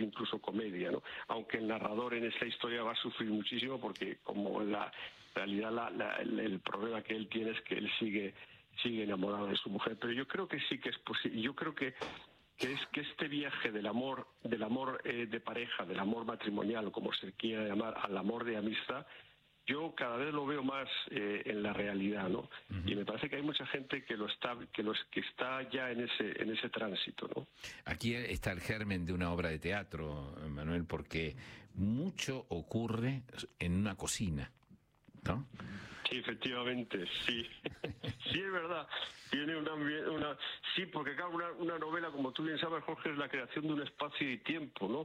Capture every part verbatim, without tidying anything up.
incluso comedia, ¿no? Aunque el narrador en esta historia va a sufrir muchísimo porque como en la realidad la, la, el, el problema que él tiene es que él sigue sigue enamorado de su mujer, pero yo creo que sí que es posible. Yo creo que que es que este viaje del amor del amor eh, de pareja, del amor matrimonial, o como se quiera llamar, al amor de amistad, yo cada vez lo veo más eh, en la realidad, ¿no? Uh-huh. Y me parece que hay mucha gente que lo está que los que está ya en ese en ese tránsito, ¿no? Aquí está el germen de una obra de teatro, Manuel, porque mucho ocurre en una cocina, ¿no? Sí, efectivamente, sí. Sí, es verdad. Tiene una, una... Sí, porque claro, una, una novela, como tú bien sabes, Jorge, es la creación de un espacio y tiempo, ¿no?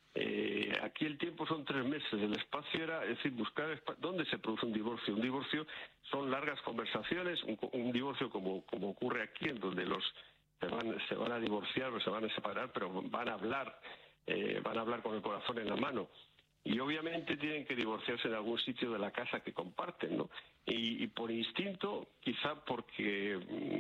Eh, aquí el tiempo son tres meses, el espacio era, es decir, buscar dónde se produce un divorcio. Un divorcio son largas conversaciones, un, un divorcio como, como ocurre aquí, en donde los se van, se van a divorciar o se van a separar, pero van a hablar, eh, van a hablar con el corazón en la mano. Y obviamente tienen que divorciarse en algún sitio de la casa que comparten, ¿no? Y, y por instinto, quizá porque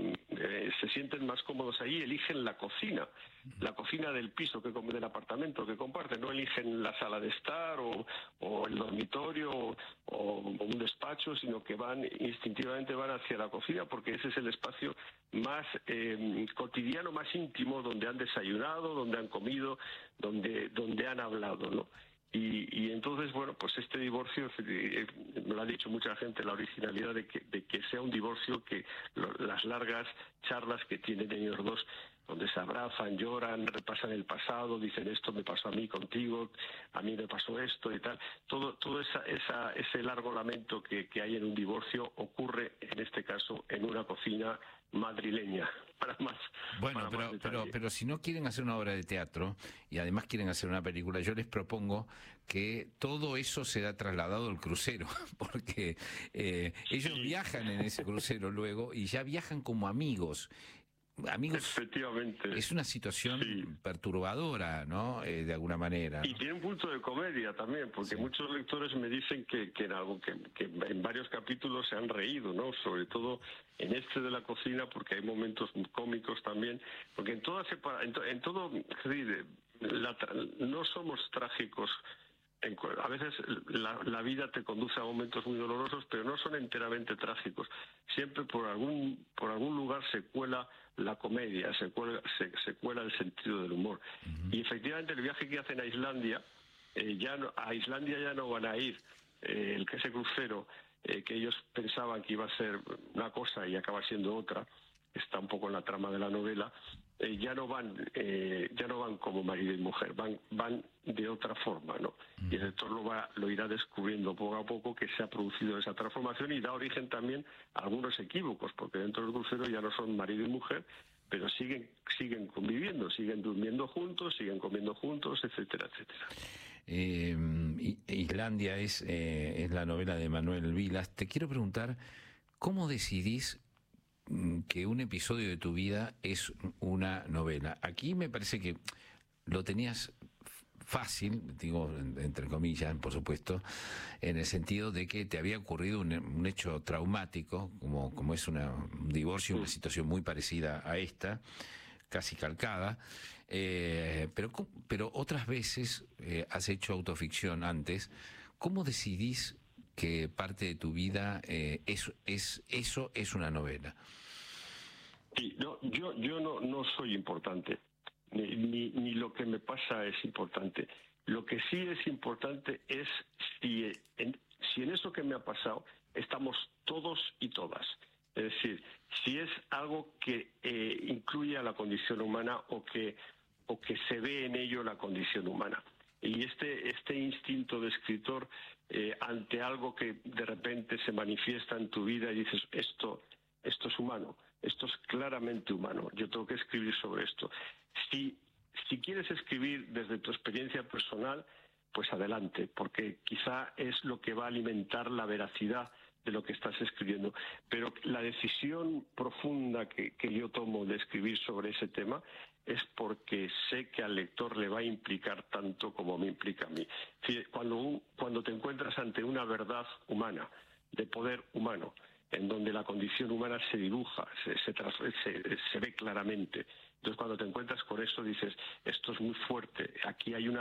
eh, se sienten más cómodos ahí, eligen la cocina, la cocina del piso, que del apartamento que comparten, no eligen la sala de estar o, o el dormitorio o, o un despacho, sino que van instintivamente van hacia la cocina porque ese es el espacio más eh, cotidiano, más íntimo, donde han desayunado, donde han comido, donde, donde han hablado, ¿no? Y, y entonces, bueno, pues este divorcio, eh, me lo ha dicho mucha gente, la originalidad de que, de que sea un divorcio, que lo, las largas charlas que tienen ellos dos, donde se abrazan, lloran, repasan el pasado, dicen esto me pasó a mí contigo, a mí me pasó esto y tal, todo todo esa, esa, ese largo lamento que, que hay en un divorcio ocurre, en este caso, en una cocina madrileña, para más. Bueno, para pero, más pero, pero si no quieren hacer una obra de teatro y además quieren hacer una película, yo les propongo que todo eso sea trasladado al crucero, porque eh, ellos sí. viajan en ese crucero luego y ya viajan como amigos. Amigos, efectivamente. Es una situación sí. perturbadora, ¿no? Eh, de alguna manera, ¿no? Y tiene un punto de comedia también, porque sí. muchos lectores me dicen que, que, en algo, que, que en varios capítulos se han reído, ¿no? Sobre todo en este de la cocina, porque hay momentos cómicos también, porque en toda separa, en, to, en todo, la, no somos trágicos. En, a veces la, la vida te conduce a momentos muy dolorosos, pero no son enteramente trágicos. Siempre por algún por algún lugar se cuela la comedia, se cuela, se, se cuela el sentido del humor. Uh-huh. Y efectivamente el viaje que hacen a Islandia, eh, ya no, a Islandia ya no van a ir, eh, el que ese crucero eh, que ellos pensaban que iba a ser una cosa y acaba siendo otra, está un poco en la trama de la novela, eh, ya no van eh, ya no van como marido y mujer, van van de otra forma, ¿no? Y el lector lo va lo irá descubriendo poco a poco que se ha producido esa transformación y da origen también a algunos equívocos, porque dentro del crucero ya no son marido y mujer, pero siguen siguen conviviendo, siguen durmiendo juntos, siguen comiendo juntos, etcétera, etcétera. Eh, Islandia es eh, es la novela de Manuel Vilas. Te quiero preguntar, ¿cómo decidís que un episodio de tu vida es una novela? Aquí me parece que lo tenías fácil, digo entre comillas, por supuesto, en el sentido de que te había ocurrido un, un hecho traumático, como, como es una, un divorcio, una situación muy parecida a esta, casi calcada, eh, pero, pero otras veces eh, has hecho autoficción antes. ¿Cómo decidís que parte de tu vida eh, es, es eso es una novela? Sí, no, yo yo no no soy importante, ni, ni ni lo que me pasa es importante. Lo que sí es importante es si en, si en eso que me ha pasado estamos todos y todas. Es decir, si es algo que eh, incluye a la condición humana o que o que se ve en ello la condición humana. Y este este instinto de escritor eh, ante algo que de repente se manifiesta en tu vida y dices, esto esto es humano, esto es claramente humano, yo tengo que escribir sobre esto. Si, si quieres escribir desde tu experiencia personal, pues adelante, porque quizá es lo que va a alimentar la veracidad de lo que estás escribiendo. Pero la decisión profunda que, que yo tomo de escribir sobre ese tema es porque sé que al lector le va a implicar tanto como me implica a mí. Cuando, un, cuando te encuentras ante una verdad humana, de poder humano, en donde la condición humana se dibuja, se, se, se, se ve claramente. Entonces, cuando te encuentras con eso, dices, esto es muy fuerte, aquí hay una